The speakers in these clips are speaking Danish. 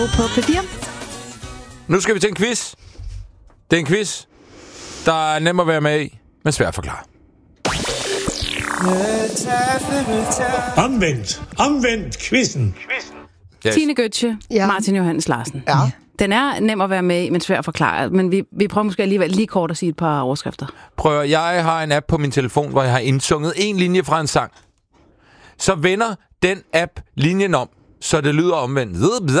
På P4. Nu skal vi til en quiz. Det er en quiz, der er nem at være med i, men svær at forklare. Omvendt quizzen. Yes. Tine Gøtje, Ja. Martin Johannes Larsen. Ja. Den er nem at være med i, men svær at forklare. Men vi prøver måske alligevel lige kort at sige et par overskrifter. Prøv, jeg har en app på min telefon, hvor jeg har indsunget en linje fra en sang. Så vender den app linjen om, så det lyder omvendt.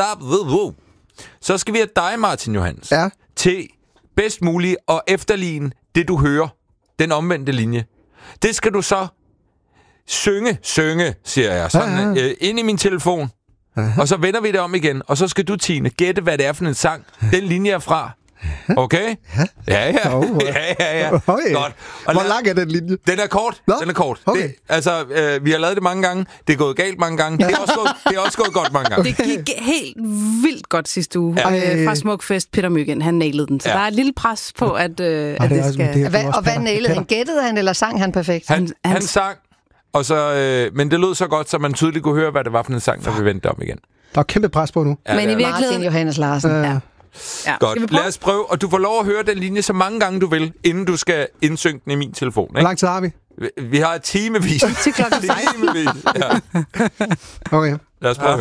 Så skal vi have dig, Martin Johannes, til bedst muligt at efterligne det, du hører. Den omvendte linje. Det skal du så synge, siger jeg, sådan ind i min telefon. Og så vender vi det om igen, og så skal du, Tine, gætte, hvad det er for en sang, den linje er fra. Okay? Ja. Ja. Godt. Og hvor lang er den linje? Den er kort. Nå? Den er kort. Okay. Vi har lavet det mange gange. Det er gået galt mange gange. Det er også gået godt mange gange. Det gik helt vildt godt sidste uge. Fra Smukfest, Peter Myggen, han nailede den. Så der er et lille pres på, at det skal... Hvad nailede han? Gættede han, eller sang han perfekt? Han sang, og så, men det lød så godt, så man tydeligt kunne høre, hvad det var for en sang, når vi vendte om igen. Der er kæmpe pres på nu. Ja, men i virkeligheden... Martin Johannes Larsen. Ja. Godt. Lad os prøve, og du får lov at høre den linje så mange gange du vil, inden du skal indsynke den i min telefon. Ikke? Hvor lang tid har vi? Vi har et timevis. Til klokken 16. Ja. Okay. Lad os prøve at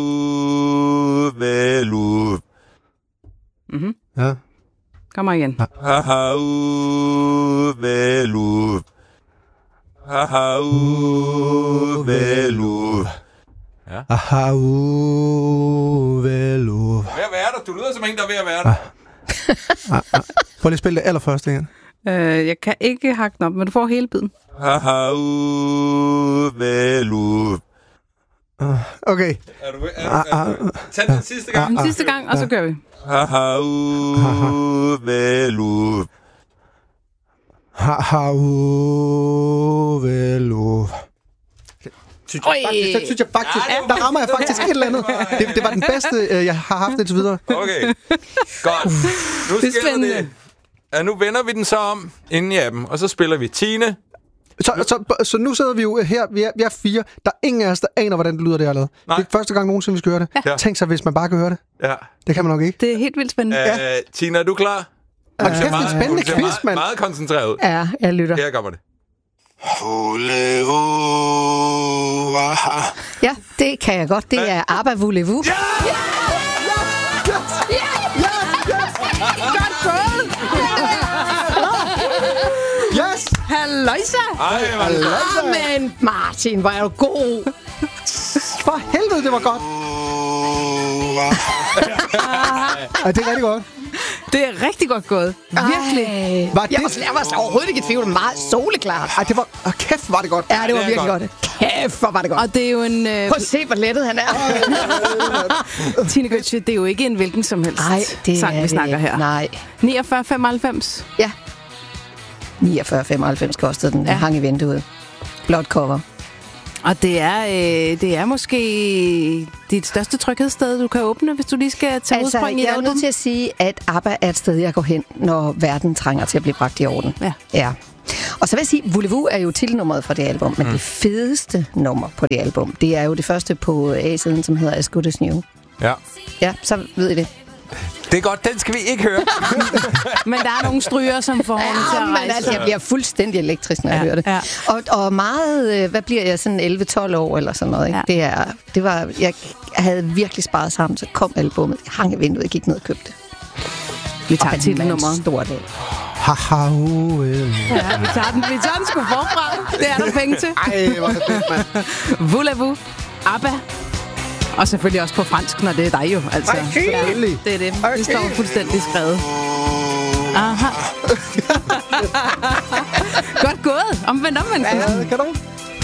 høre. Ja. Kommer igen. Ja. Velo. Ved at være der. Du lyder som en, der er ved at være der. Prøv lige at spille det allerførste igen. Jeg kan ikke hakke den op, men du får hele biden. Okay. Er du ved? Tag den sidste gang. Den sidste gang, og så kører vi. Velo. Det synes jeg faktisk. Der rammer jeg faktisk et eller andet. Det var den bedste, jeg har haft indtil videre. Okay. Godt. Nu Det er spændende. det. Ja, nu vender vi den så om inden i appen, og så spiller vi Tine. Så nu sidder vi jo her. Vi er 4. Der er ingen af os, der aner, hvordan det lyder, det jeg har lavet. Det er første gang nogensinde, vi skal høre det. Ja. Tænk sig, hvis man bare kan høre det. Ja. Det kan man nok ikke. Det er helt vildt spændende. Tina, er du klar? Og kæft, en spændende quiz, mand. Meget koncentreret ud. Ja, jeg lytter. Her kommer det. Ja, det kan jeg godt. Det er ABBA Voulez-vous. Godt gået! Yes! Halløjsa! Men Martin, hvor er du god. For helvede, det var godt. Ja, det er rigtig godt. Det er rigtig godt gået. Virkelig. Var det? Jeg var overhovedet ikke i tvivl. Meget soleklart. Ej, det var... Kæft, var det godt. Ja, det var virkelig godt. Kæft, hvor var det godt. Og det er jo en... Prøv at se, hvor lettet han er. Tine Gøtje, det er jo ikke en hvilken som helst sang, vi snakker her. Nej. 49,95. Ja. 49,95 kostede den. Den hang i vinduet. Blot cover. Og det er måske dit største tryghedssted, du kan åbne, hvis du lige skal tage udspring i et jeg er album. nødt til at sige, at ABBA er et sted, jeg går hen, når verden trænger til at blive bragt i orden. Ja. Og så vil jeg sige, Voulez-vous er jo titelnummeret fra det album, men det fedeste nummer på det album, det er jo det første på A-siden, som hedder As Good As New. Ja. Ja, så ved I det. Det er godt, den skal vi ikke høre. Men der er nogle stryger, som får hånden til at men rejse. altså, jeg bliver fuldstændig elektrisk, når jeg hører det. Ja. Og meget, hvad bliver jeg, sådan 11-12 år eller sådan noget, ikke? Ja. Jeg havde virkelig sparet sammen, så kom albumet, jeg hang i vinduet, jeg gik ned og købte det. Vi tager titelnummeret. Stor dag. Ja, vi tager den sgu forfra. Det er der penge til. Ej, hvor er det fedt, mand. Voulez-vous, ABBA. Og selvfølgelig også på fransk, når det er dig jo. Altså. Selvfølgelig. Det er det. Det står fuldstændig skrevet. Aha. Godt gået. Omvendt. Ja, det kan du.